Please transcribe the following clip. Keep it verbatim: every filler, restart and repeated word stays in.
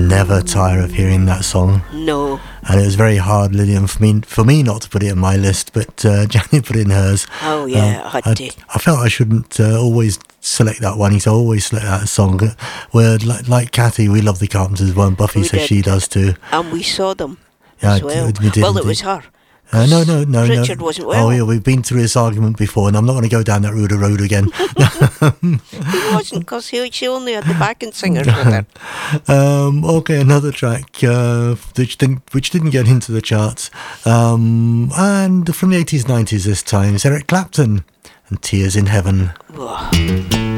never tire of hearing that song. No. And it was very hard, Lillian, for me for me not to put it in my list, but uh, Janet put it in hers. Oh, yeah, uh, I had I, to. I felt I shouldn't uh, always select that one. He's always select that song. Where, like, like Kathy, we love the Carpenters one. Buffy We says did. she does too. And we saw them Yeah, as well. we did well, it indeed. was her. Uh, no, no, no, Richard no. wasn't well. Oh, yeah, we've been through this argument before, and I'm not going to go down that road of road again. He wasn't, because she only had the backing singers with her. Um, okay, another track uh, which didn't which didn't get into the charts, um, and from the eighties, nineties this time, is Eric Clapton and Tears in Heaven. Whoa.